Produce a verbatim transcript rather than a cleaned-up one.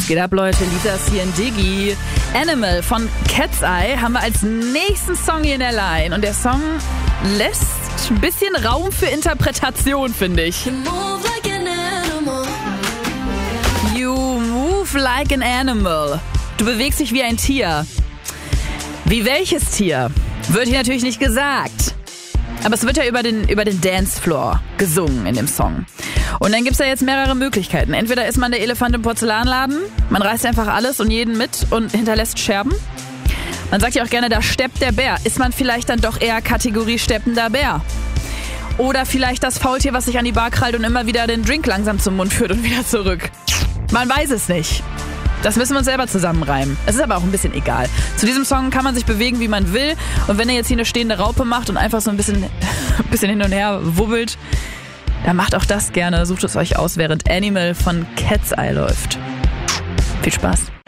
Was geht ab, Leute? Lisa ist hier in Diggi. Animal von Cat's Eye haben wir als nächsten Song hier in der Line. Und der Song lässt ein bisschen Raum für Interpretation, finde ich. You move like an animal. Du bewegst dich wie ein Tier. Wie welches Tier? Wird hier natürlich nicht gesagt. Aber es wird ja über den, über den Dancefloor gesungen in dem Song. Und dann gibt's ja jetzt mehrere Möglichkeiten. Entweder ist man der Elefant im Porzellanladen, man reißt einfach alles und jeden mit und hinterlässt Scherben. Man sagt ja auch gerne, da steppt der Bär. Ist man vielleicht dann doch eher Kategorie steppender Bär? Oder vielleicht das Faultier, was sich an die Bar krallt und immer wieder den Drink langsam zum Mund führt und wieder zurück. Man weiß es nicht. Das müssen wir uns selber zusammenreimen. Es ist aber auch ein bisschen egal. Zu diesem Song kann man sich bewegen, wie man will. Und wenn ihr jetzt hier eine stehende Raupe macht und einfach so ein bisschen, ein bisschen hin und her wubbelt, dann macht auch das gerne. Sucht es euch aus, während Animal von Cat's Eye läuft. Viel Spaß.